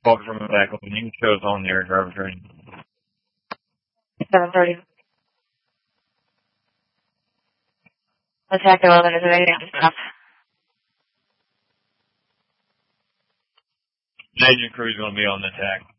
Walk from the back open. You can show us on there, driver's training. 7:30. Attack 11 is evading staff. Agent crew's going to be on the attack.